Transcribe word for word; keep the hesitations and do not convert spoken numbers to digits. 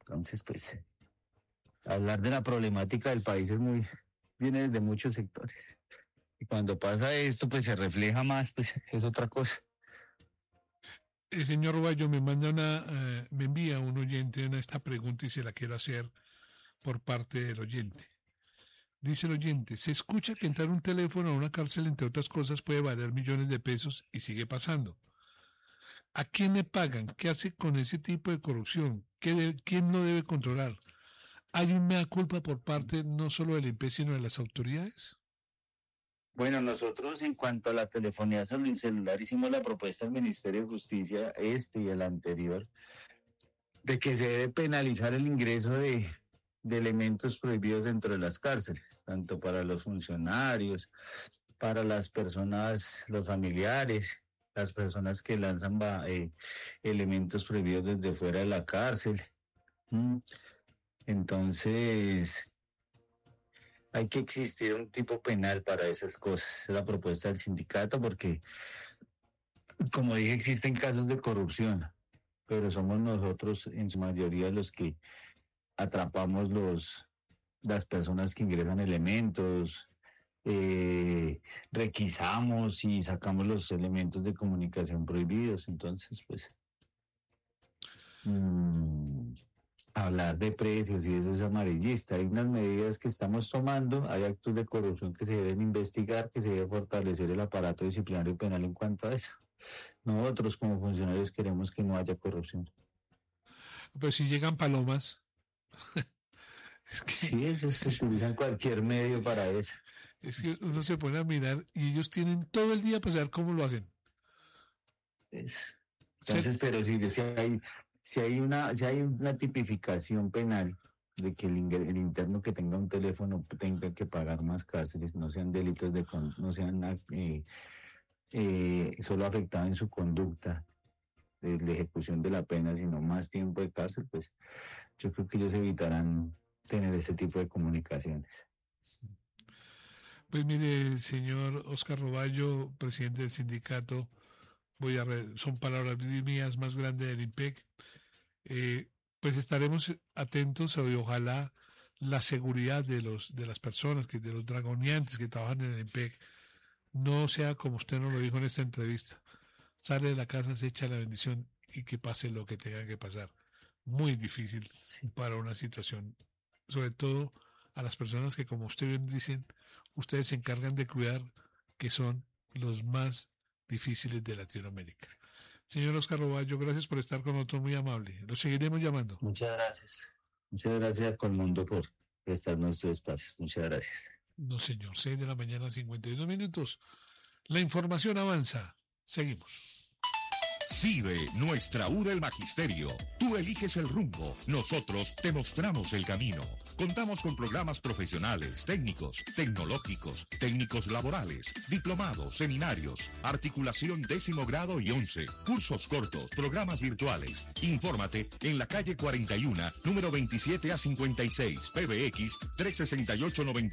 Entonces, pues, hablar de la problemática del país es muy, viene desde muchos sectores. Y cuando pasa esto, pues se refleja más, pues es otra cosa. El señor Roballo me manda una, uh, me envía un oyente una, esta pregunta y se la quiero hacer por parte del oyente. Dice el oyente, se escucha que entrar un teléfono a una cárcel, entre otras cosas, puede valer millones de pesos y sigue pasando. ¿A quién le pagan? ¿Qué hace con ese tipo de corrupción? ¿Qué de, ¿Quién lo debe controlar? ¿Hay una mea culpa por parte no solo del I N P E, sino de las autoridades? Bueno, nosotros en cuanto a la telefonía sobre el celular hicimos la propuesta al Ministerio de Justicia, este y el anterior, de que se debe penalizar el ingreso de, de elementos prohibidos dentro de las cárceles, tanto para los funcionarios, para las personas, los familiares, las personas que lanzan eh, elementos prohibidos desde fuera de la cárcel. ¿Mm? Entonces, hay que existir un tipo penal para esas cosas. Es la propuesta del sindicato porque, como dije, existen casos de corrupción, pero somos nosotros en su mayoría los que atrapamos los las personas que ingresan elementos, eh, requisamos y sacamos los elementos de comunicación prohibidos. Entonces, pues, mmm, hablar de precios y eso es amarillista. Hay unas medidas que estamos tomando, hay actos de corrupción que se deben investigar, que se debe fortalecer el aparato disciplinario penal en cuanto a eso. Nosotros como funcionarios queremos que no haya corrupción. Pero si llegan palomas... es que, sí, ellos se utilizan cualquier medio para eso. Es que uno se pone a mirar y ellos tienen todo el día para saber cómo lo hacen. Es, entonces, ¿sí? Pero si, si hay... Si hay una si hay una tipificación penal de que el, el interno que tenga un teléfono tenga que pagar más cárceles, no sean delitos de no sean eh, eh, solo afectados en su conducta de la ejecución de la pena, sino más tiempo de cárcel, pues yo creo que ellos evitarán tener ese tipo de comunicaciones. Pues mire, señor Oscar Roballo, presidente del sindicato, voy a re, son palabras mías, más grande del I N P E C, eh, pues estaremos atentos a, y ojalá la seguridad de los de las personas, que de los dragoniantes que trabajan en el I N P E C, no sea como usted nos lo dijo en esta entrevista, sale de la casa, se echa la bendición y que pase lo que tenga que pasar. Muy difícil sí. Para una situación, sobre todo a las personas que, como ustedes dicen, ustedes se encargan de cuidar, que son los más difíciles de Latinoamérica. Señor Oscar Roballo, gracias por estar con nosotros, muy amable. Lo seguiremos llamando. Muchas gracias. Muchas gracias a Colmundo por prestar nuestros espacios. Muchas gracias. No, señor. seis de la mañana, cincuenta y dos minutos. La información avanza. Seguimos. CIDE, nuestra U del Magisterio. Tú eliges el rumbo, nosotros te mostramos el camino. Contamos con programas profesionales, técnicos, tecnológicos, técnicos laborales, diplomados, seminarios, articulación décimo grado y once, cursos cortos, programas virtuales. Infórmate en la calle cuarenta y uno, número veintisiete a cincuenta y seis, P B X tres seis ocho nueve.